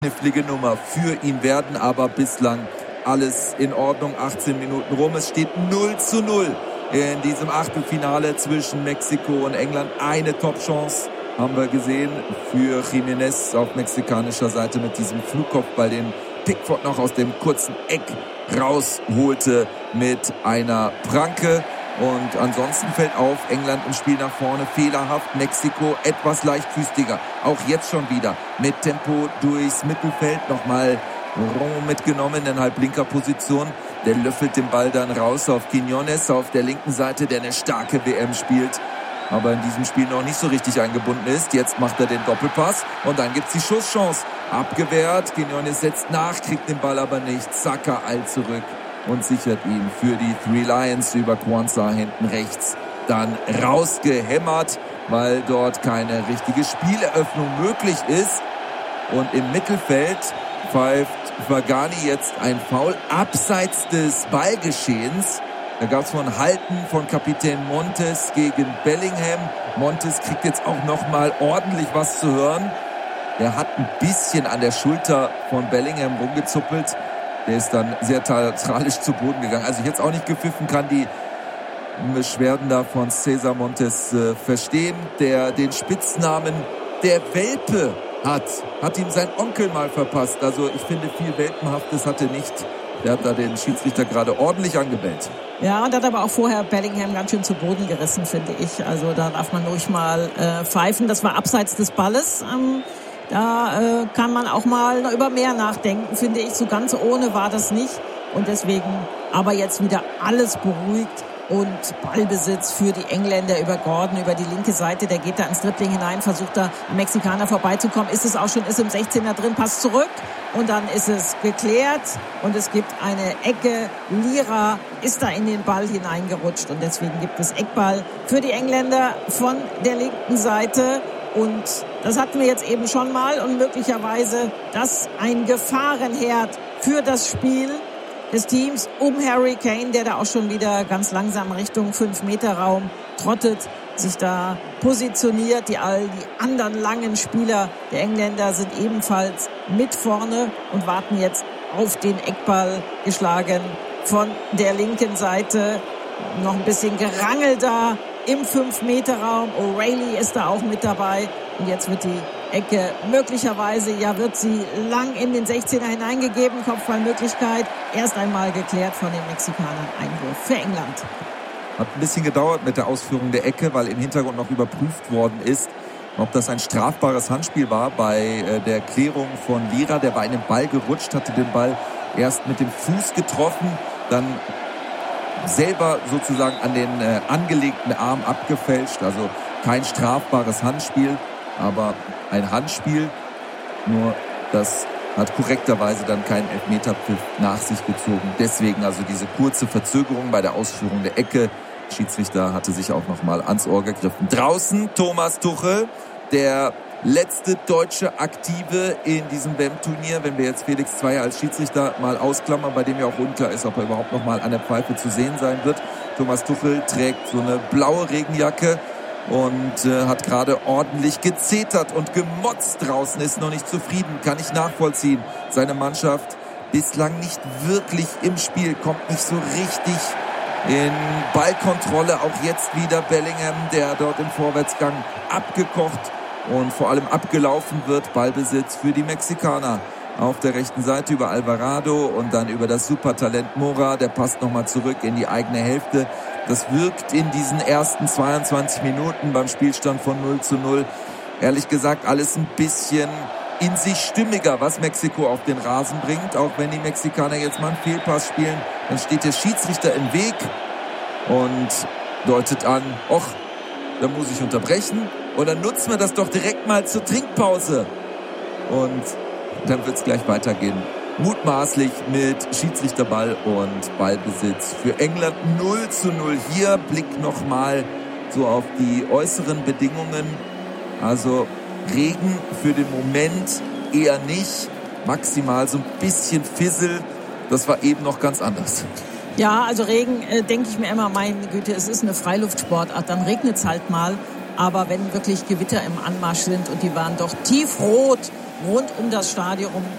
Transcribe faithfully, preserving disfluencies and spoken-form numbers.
knifflige Nummer für ihn werden, aber bislang alles in Ordnung. achtzehn Minuten rum, es steht null zu null in diesem Achtelfinale zwischen Mexiko und England. Eine Top-Chance haben wir gesehen für Jiménez auf mexikanischer Seite mit diesem Flugkopfball, den Pickford noch aus dem kurzen Eck rausholte mit einer Pranke. Und ansonsten fällt auf, England im Spiel nach vorne fehlerhaft, Mexiko etwas leichtfüßiger. Auch jetzt schon wieder mit Tempo durchs Mittelfeld. Nochmal Romo mitgenommen in halblinker Position. Der löffelt den Ball dann raus auf Quiñones auf der linken Seite, der eine starke W M spielt, aber in diesem Spiel noch nicht so richtig eingebunden ist. Jetzt macht er den Doppelpass und dann gibt's die Schusschance. Abgewehrt, Quiñones setzt nach, kriegt den Ball aber nicht. Saka eilt zurück und sichert ihn für die Three Lions über Quansah hinten rechts. Dann rausgehämmert, weil dort keine richtige Spieleröffnung möglich ist. Und im Mittelfeld pfeift Vagani jetzt ein Foul abseits des Ballgeschehens. Da gab es ein Halten von Kapitän Montes gegen Bellingham. Montes kriegt jetzt auch noch mal ordentlich was zu hören. Er hat ein bisschen an der Schulter von Bellingham rumgezuppelt. Der ist dann sehr theatralisch zu Boden gegangen. Also ich jetzt auch nicht gepfiffen, kann die Beschwerden da von César Montes äh, verstehen, der den Spitznamen der Welpe hat. Hat ihm sein Onkel mal verpasst. Also ich finde, viel Welpenhaftes hatte nicht. Der hat da den Schiedsrichter gerade ordentlich angebellt. Ja, und hat aber auch vorher Bellingham ganz schön zu Boden gerissen, finde ich. Also da darf man ruhig mal äh, pfeifen. Das war abseits des Balles. Ähm, da äh, kann man auch mal über mehr nachdenken, finde ich. So ganz ohne war das nicht. Und deswegen aber jetzt wieder alles beruhigt. Und Ballbesitz für die Engländer über Gordon, über die linke Seite. Der geht da ins Dribbling hinein, versucht da am Mexikaner vorbeizukommen. Ist es auch schon, ist im sechzehner drin, passt zurück. Und dann ist es geklärt. Und es gibt eine Ecke. Lira ist da in den Ball hineingerutscht. Und deswegen gibt es Eckball für die Engländer von der linken Seite. Und das hatten wir jetzt eben schon mal. Und möglicherweise das ein Gefahrenherd für das Spiel des Teams um Harry Kane, der da auch schon wieder ganz langsam Richtung fünf Meter Raum trottet, sich da positioniert. Die all die anderen langen Spieler der Engländer sind ebenfalls mit vorne und warten jetzt auf den Eckball, geschlagen von der linken Seite. Noch ein bisschen Gerangel da im fünf Meter Raum. O'Reilly ist da auch mit dabei. Und jetzt wird die Ecke möglicherweise, ja, wird sie lang in den sechzehner hineingegeben. Kopfballmöglichkeit erst einmal geklärt von den Mexikanern. Einwurf für England. Hat ein bisschen gedauert mit der Ausführung der Ecke, weil im Hintergrund noch überprüft worden ist, ob das ein strafbares Handspiel war bei der Klärung von Lira. Der war in den Ball gerutscht, hatte den Ball erst mit dem Fuß getroffen, dann selber sozusagen an den äh, angelegten Arm abgefälscht. Also kein strafbares Handspiel, aber ein Handspiel. Nur das hat korrekterweise dann keinen Elfmeterpfiff nach sich gezogen. Deswegen also diese kurze Verzögerung bei der Ausführung der Ecke. Der Schiedsrichter hatte sich auch noch mal ans Ohr gegriffen. Draußen Thomas Tuchel, der letzte deutsche Aktive in diesem W M-Turnier, wenn wir jetzt Felix Zweier als Schiedsrichter mal ausklammern, bei dem ja auch unklar ist, ob er überhaupt noch mal an der Pfeife zu sehen sein wird. Thomas Tuchel trägt so eine blaue Regenjacke und äh, hat gerade ordentlich gezetert und gemotzt draußen, ist noch nicht zufrieden, kann ich nachvollziehen. Seine Mannschaft bislang nicht wirklich im Spiel, kommt nicht so richtig in Ballkontrolle. Auch jetzt wieder Bellingham, der dort im Vorwärtsgang abgekocht und vor allem abgelaufen wird. Ballbesitz für die Mexikaner auf der rechten Seite über Alvarado und dann über das Supertalent Mora. Der passt nochmal zurück in die eigene Hälfte. Das wirkt in diesen ersten zweiundzwanzig Minuten beim Spielstand von null zu null ehrlich gesagt alles ein bisschen in sich stimmiger, was Mexiko auf den Rasen bringt. Auch wenn die Mexikaner jetzt mal einen Fehlpass spielen, dann steht der Schiedsrichter im Weg und deutet an, och, da muss ich unterbrechen. Und dann nutzen wir das doch direkt mal zur Trinkpause. Und dann wird es gleich weitergehen. Mutmaßlich mit Schiedsrichterball und Ballbesitz für England null zu null. Hier Blick nochmal so auf die äußeren Bedingungen. Also Regen für den Moment eher nicht. Maximal so ein bisschen Fissel. Das war eben noch ganz anders. Ja, also Regen, äh, denke ich mir immer, meine Güte, es ist eine Freiluftsportart. Dann regnet es halt mal. Aber wenn wirklich Gewitter im Anmarsch sind und die waren doch tiefrot rund um das Stadion